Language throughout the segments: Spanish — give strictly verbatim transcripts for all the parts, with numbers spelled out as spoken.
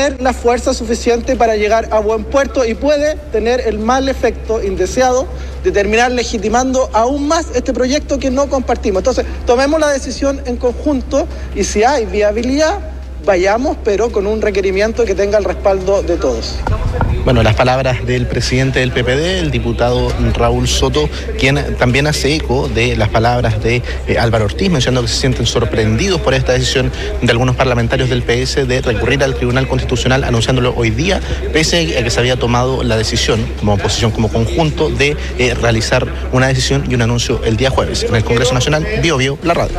tener la fuerza suficiente para llegar a buen puerto y puede tener el mal efecto indeseado de terminar legitimando aún más este proyecto que no compartimos. Entonces, tomemos la decisión en conjunto y si hay viabilidad, vayamos, pero con un requerimiento que tenga el respaldo de todos. Bueno, las palabras del presidente del P P D, el diputado Raúl Soto, quien también hace eco de las palabras de eh, Álvaro Ortiz, mencionando que se sienten sorprendidos por esta decisión de algunos parlamentarios del P S de recurrir al Tribunal Constitucional, anunciándolo hoy día, pese a que se había tomado la decisión como oposición, como conjunto, de eh, realizar una decisión y un anuncio el día jueves en el Congreso Nacional. Bio Bio, la radio.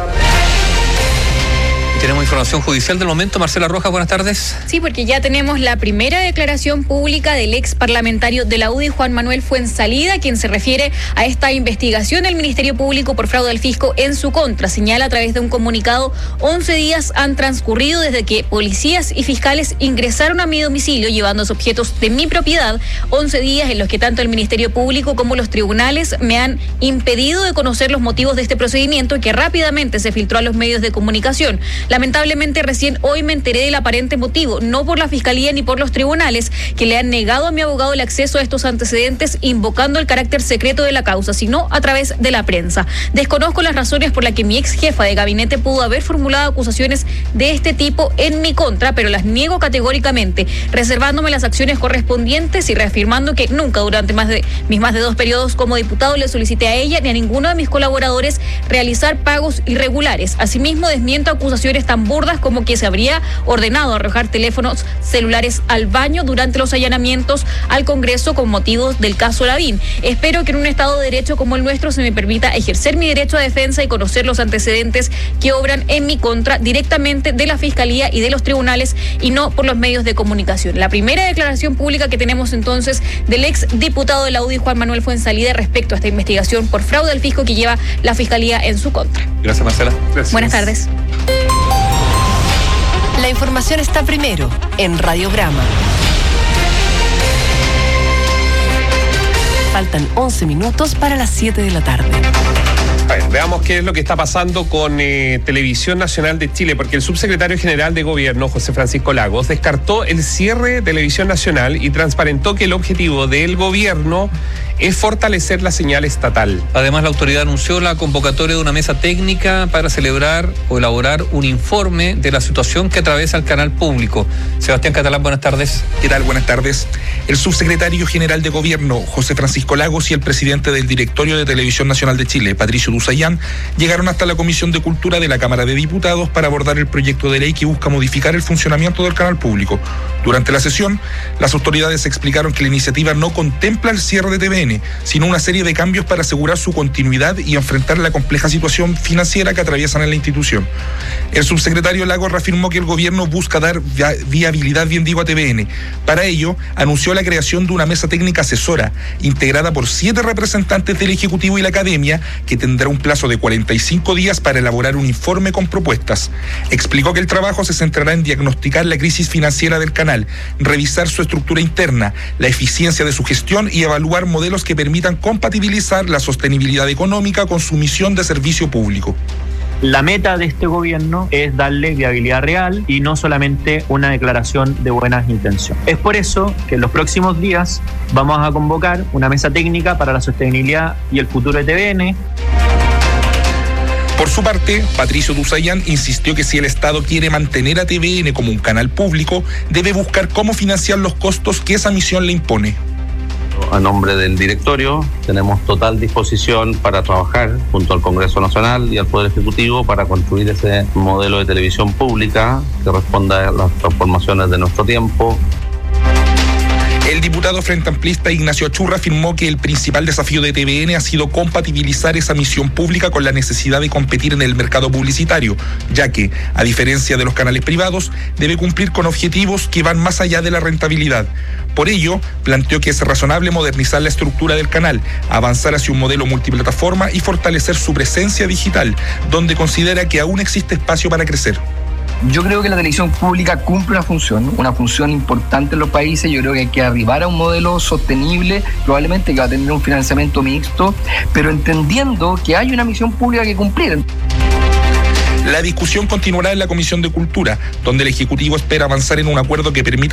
Tenemos información judicial del momento. Marcela Rojas, buenas tardes. Sí, porque ya tenemos la primera declaración pública del ex parlamentario de la U D I, Juan Manuel Fuenzalida, quien se refiere a esta investigación del Ministerio Público por fraude al fisco en su contra. Señala a través de un comunicado: once días han transcurrido desde que policías y fiscales ingresaron a mi domicilio llevando los objetos de mi propiedad. once días en los que tanto el Ministerio Público como los tribunales me han impedido de conocer los motivos de este procedimiento, que rápidamente se filtró a los medios de comunicación. Lamentablemente, recién hoy me enteré del aparente motivo, no por la Fiscalía ni por los tribunales, que le han negado a mi abogado el acceso a estos antecedentes, invocando el carácter secreto de la causa, sino a través de la prensa. Desconozco las razones por las que mi ex jefa de gabinete pudo haber formulado acusaciones de este tipo en mi contra, pero las niego categóricamente, reservándome las acciones correspondientes y reafirmando que nunca durante más de mis más de dos periodos como diputado le solicité a ella ni a ninguno de mis colaboradores realizar pagos irregulares. Asimismo, desmiento acusaciones tan burdas como que se habría ordenado arrojar teléfonos celulares al baño durante los allanamientos al Congreso con motivos del caso Lavín. Espero que en un Estado de Derecho como el nuestro se me permita ejercer mi derecho a defensa y conocer los antecedentes que obran en mi contra directamente de la Fiscalía y de los tribunales y no por los medios de comunicación. La primera declaración pública que tenemos entonces del ex diputado de la U D I, Juan Manuel Fuenzalida, respecto a esta investigación por fraude al fisco que lleva la Fiscalía en su contra. Gracias, Marcela. Gracias. Buenas tardes. La información está primero en Radiograma. Faltan once minutos para las siete de la tarde. A ver, veamos qué es lo que está pasando con eh, Televisión Nacional de Chile, porque el subsecretario general de Gobierno, José Francisco Lagos, descartó el cierre de Televisión Nacional y transparentó que el objetivo del gobierno es fortalecer la señal estatal. Además, la autoridad anunció la convocatoria de una mesa técnica para celebrar o elaborar un informe de la situación que atraviesa el canal público. Sebastián Catalán, buenas tardes. ¿Qué tal? Buenas tardes. El subsecretario general de Gobierno, José Francisco Lagos, y el presidente del Directorio de Televisión Nacional de Chile, Patricio Duzayán, llegaron hasta la Comisión de Cultura de la Cámara de Diputados para abordar el proyecto de ley que busca modificar el funcionamiento del canal público. Durante la sesión, las autoridades explicaron que la iniciativa no contempla el cierre de T V N, sino una serie de cambios para asegurar su continuidad y enfrentar la compleja situación financiera que atraviesan en la institución. El subsecretario Lagos reafirmó que el gobierno busca dar viabilidad, bien digo, a T V N. Para ello, anunció la creación de una mesa técnica asesora, integrada por siete representantes del Ejecutivo y la Academia, que tendrá un plazo de cuarenta y cinco días para elaborar un informe con propuestas. Explicó que el trabajo se centrará en diagnosticar la crisis financiera del canal, revisar su estructura interna, la eficiencia de su gestión y evaluar modelos que permitan compatibilizar la sostenibilidad económica con su misión de servicio público. La meta de este gobierno es darle viabilidad real y no solamente una declaración de buenas intenciones. Es por eso que en los próximos días vamos a convocar una mesa técnica para la sostenibilidad y el futuro de T V N. Por su parte, Patricio Duzayán insistió que si el Estado quiere mantener a T V N como un canal público, debe buscar cómo financiar los costos que esa misión le impone. A nombre del directorio, tenemos total disposición para trabajar junto al Congreso Nacional y al Poder Ejecutivo para construir ese modelo de televisión pública que responda a las transformaciones de nuestro tiempo. El diputado Frente Amplista Ignacio Achurra afirmó que el principal desafío de T V N ha sido compatibilizar esa misión pública con la necesidad de competir en el mercado publicitario, ya que, a diferencia de los canales privados, debe cumplir con objetivos que van más allá de la rentabilidad. Por ello, planteó que es razonable modernizar la estructura del canal, avanzar hacia un modelo multiplataforma y fortalecer su presencia digital, donde considera que aún existe espacio para crecer. Yo creo que la televisión pública cumple una función, una función importante en los países. Yo creo que hay que arribar a un modelo sostenible, probablemente que va a tener un financiamiento mixto, pero entendiendo que hay una misión pública que cumplir. La discusión continuará en la Comisión de Cultura, donde el Ejecutivo espera avanzar en un acuerdo que permita